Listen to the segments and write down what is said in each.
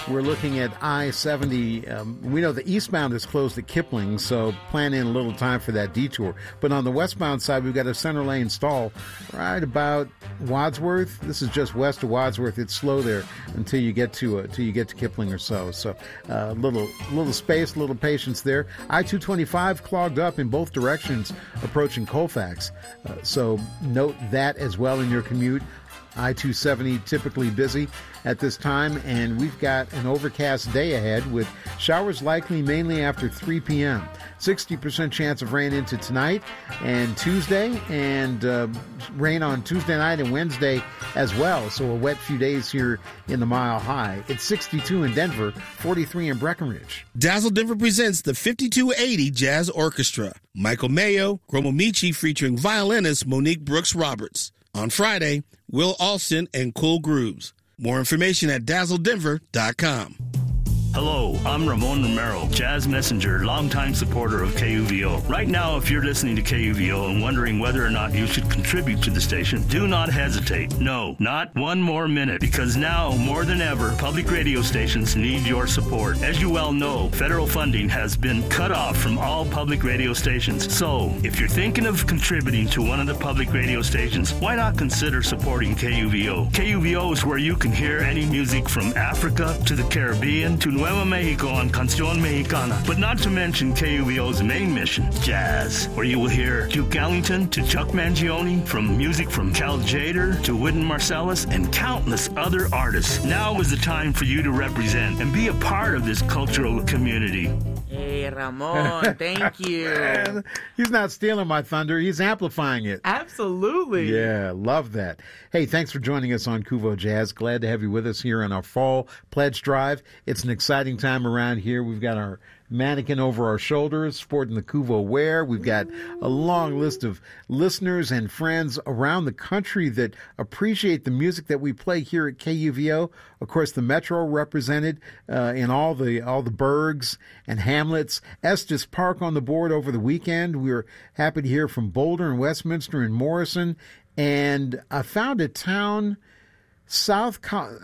we're looking at I-70. We know the eastbound is closed at Kipling, so plan in a little time for that detour. But on the westbound side, we've got a center lane stall right about Wadsworth. This is just west of Wadsworth. It's slow there until you get to Kipling or so. So little space, little patience there. I-225 clogged up in both directions approaching Colfax. So note that as well in your commute. I-270 typically busy at this time, and we've got an overcast day ahead with showers likely mainly after 3 p.m. 60% chance of rain into tonight and Tuesday, and rain on Tuesday night and Wednesday as well. So a wet few days here in the Mile High. It's 62 in Denver, 43 in Breckenridge. Dazzle Denver presents the 5280 Jazz Orchestra. Michael Mayo, Gromo Michi featuring violinist Monique Brooks Roberts. On Friday, Will Alston and Cool Grooves. More information at dazzledenver.com. Hello, I'm Ramon Romero, Jazz Messenger, longtime supporter of KUVO. Right now, if you're listening to KUVO and wondering whether or not you should contribute to the station, do not hesitate. No, not one more minute, because now, more than ever, public radio stations need your support. As you well know, federal funding has been cut off from all public radio stations. So, if you're thinking of contributing to one of the public radio stations, why not consider supporting KUVO? KUVO is where you can hear any music from Africa to the Caribbean to Nuevo Mexico on Canción Mexicana, but not to mention KUVO's main mission, jazz, where you will hear Duke Ellington to Chuck Mangione, from music from Cal Tjader to Wynton Marsalis, and countless other artists. Now is the time for you to represent and be a part of this cultural community. Hey, Ramon, thank you. Man, he's not stealing my thunder. He's amplifying it. Absolutely. Yeah, love that. Hey, thanks for joining us on KUVO Jazz. Glad to have you with us here on our fall pledge drive. It's an exciting time around here. We've got our mannequin over our shoulders, sporting the KUVO wear. We've got a long list of listeners and friends around the country that appreciate the music that we play here at KUVO. Of course, the Metro represented in all the burgs and hamlets. Estes Park on the board over the weekend. We were happy to hear from Boulder and Westminster and Morrison. And I found a town south of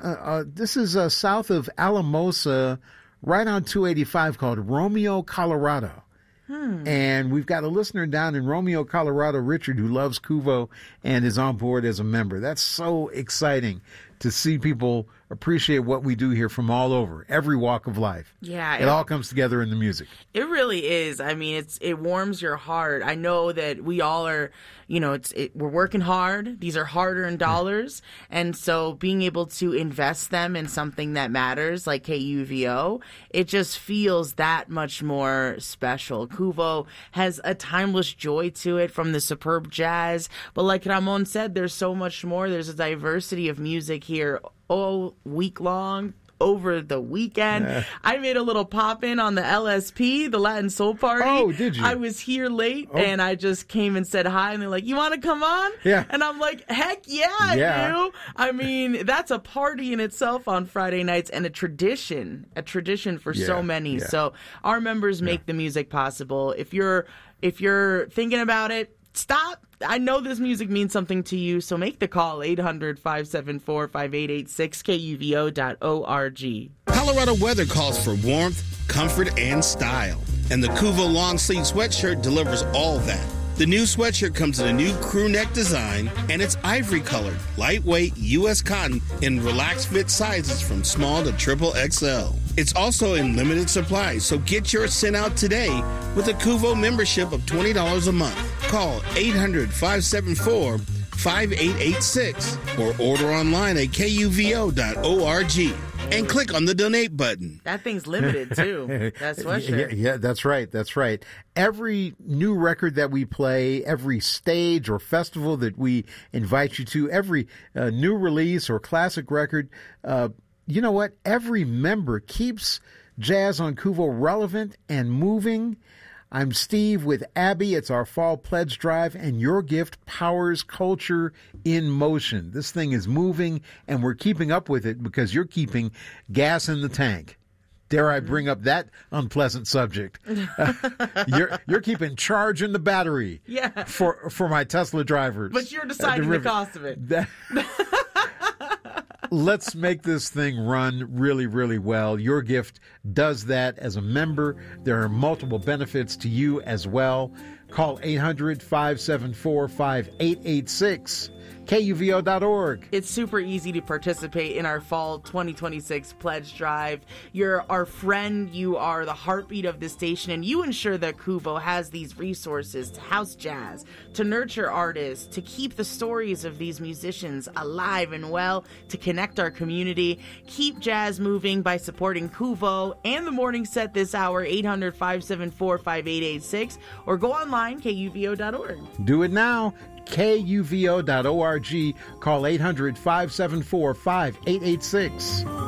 Alamosa, right on 285, called Romeo, Colorado. And we've got a listener down in Romeo, Colorado, Richard, who loves KUVO and is on board as a member. That's so exciting to see people appreciate what we do here from all over, every walk of life. Yeah. It all comes together in the music. It really is. I mean, it warms your heart. I know that we all are, we're working hard. These are hard-earned dollars. And so being able to invest them in something that matters, like KUVO, it just feels that much more special. KUVO has a timeless joy to it, from the superb jazz. But like Ramon said, there's so much more. There's a diversity of music here all week long, over the weekend. I made a little pop-in on the LSP, the Latin Soul Party. Oh, did you? I was here late, and I just came and said hi, and they're like, you want to come on? Yeah. And I'm like, heck yeah, I do. I mean, that's a party in itself on Friday nights, and a tradition for so many. Yeah. So our members make the music possible. If you're thinking about it, stop. I know this music means something to you, so make the call, 800-574-5886, KUVO.org. Colorado weather calls for warmth, comfort, and style. And the KUVO long sleeve sweatshirt delivers all that. The new sweatshirt comes in a new crew neck design, and it's ivory colored, lightweight U.S. cotton in relaxed fit sizes from small to triple XL. It's also in limited supply, so get yours sent out today with a KUVO membership of $20 a month. Call 800-574-5886 or order online at KUVO.org. And click on the donate button. That thing's limited, too. That sweatshirt. Yeah, that's right. That's right. Every new record that we play, every stage or festival that we invite you to, every new release or classic record, you know what? Every member keeps Jazz on KUVO relevant and moving. I'm Steve with Abby. It's our fall pledge drive, and your gift powers culture in motion. This thing is moving, and we're keeping up with it because you're keeping gas in the tank. Dare I bring up that unpleasant subject? You're keeping charge in the battery. Yeah. For my Tesla drivers. But you're deciding the cost of it. Let's make this thing run really, really well. Your gift does that as a member. There are multiple benefits to you as well. Call 800-574-5886. KUVO.org. It's super easy to participate in our fall 2026 pledge drive. You're our friend. You are the heartbeat of this station, and you ensure that KUVO has these resources to house jazz, to nurture artists, to keep the stories of these musicians alive and well, to connect our community. Keep jazz moving by supporting KUVO and the morning set this hour, 800-574-5886, or go online, KUVO.org. Do it now. KUVO.org. Call 800-574-5886.